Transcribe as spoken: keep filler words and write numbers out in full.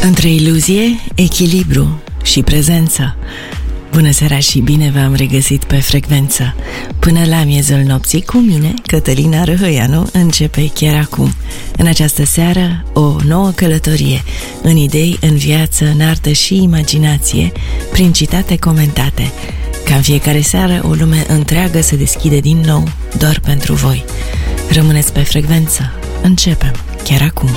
Între iluzie, echilibru și prezență. Bună seara și bine v-am regăsit pe frecvență. Până la miezul nopții cu mine, Cătălina Răhăianu, începe chiar acum. În această seară, o nouă călătorie în idei, în viață, în artă și imaginație, prin citate comentate. Ca în fiecare seară, o lume întreagă se deschide din nou, doar pentru voi. Rămâneți pe frecvență. Începem chiar acum.